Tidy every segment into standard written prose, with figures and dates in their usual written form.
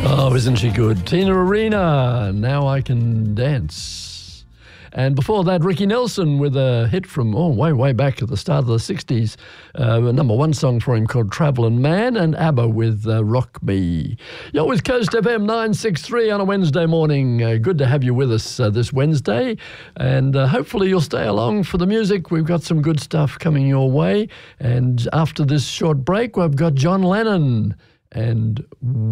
Oh, isn't she good? Tina Arena, Now I Can Dance. And before that, Ricky Nelson with a hit from, way back at the start of the 60s. A number one song for him called Travelin' Man, and ABBA with Rock Me. You're with Coast FM 963 on a Wednesday morning. Good to have you with us this Wednesday. And hopefully you'll stay along for the music. We've got some good stuff coming your way. And after this short break, we've got John Lennon and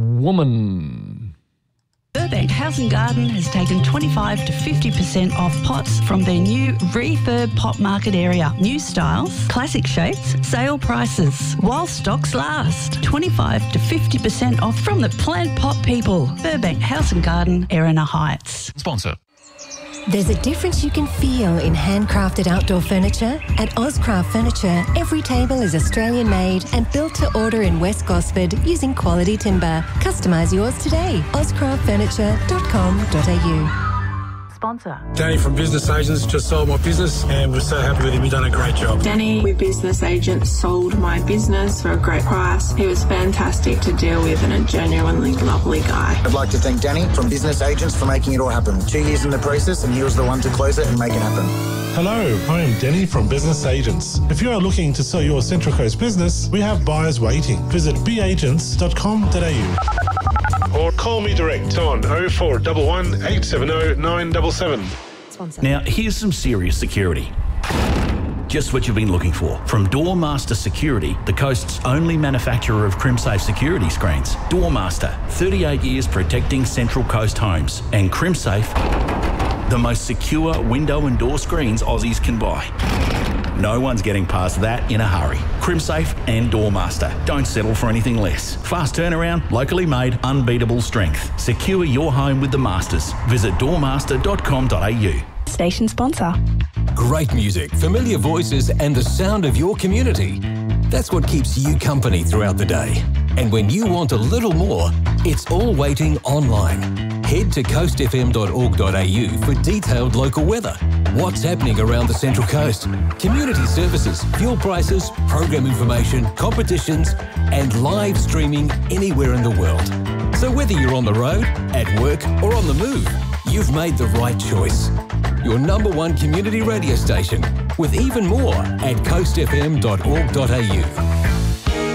Woman. Burbank House and Garden has taken 25 to 50% off pots from their new refurb pot market area. New styles, classic shapes, sale prices. While stocks last. 25 to 50% off from the plant pot people. Burbank House and Garden, Erina Heights. Sponsor. There's a difference you can feel in handcrafted outdoor furniture. At Ozcraft Furniture, every table is Australian-made and built to order in West Gosford using quality timber. Customise yours today. ozcraftfurniture.com.au. Sponsor. Danny from Business Agents just sold my business and we're so happy with him. He's done a great job. Danny with Business Agents sold my business for a great price. He was fantastic to deal with and a genuinely lovely guy. I'd like to thank Danny from Business Agents for making it all happen. 2 years in the process and he was the one to close it and make it happen. Hello, I am Denny from Business Agents. If you are looking to sell your Central Coast business, we have buyers waiting. Visit beagents.com.au or call me direct on 0411 870 977. Now, here's some serious security. Just what you've been looking for. From Doormaster Security, the coast's only manufacturer of CrimSafe security screens. Doormaster, 38 years protecting Central Coast homes. And CrimSafe, the most secure window and door screens Aussies can buy. No one's getting past that in a hurry. CrimSafe and Doormaster. Don't settle for anything less. Fast turnaround, locally made, unbeatable strength. Secure your home with the Masters. Visit doormaster.com.au. Station sponsor. Great music, familiar voices and the sound of your community. That's what keeps you company throughout the day. And when you want a little more, it's all waiting online. Head to coastfm.org.au for detailed local weather, what's happening around the Central Coast, community services, fuel prices, program information, competitions, and live streaming anywhere in the world. So whether you're on the road, at work, or on the move, you've made the right choice. Your number one community radio station, with even more at coastfm.org.au.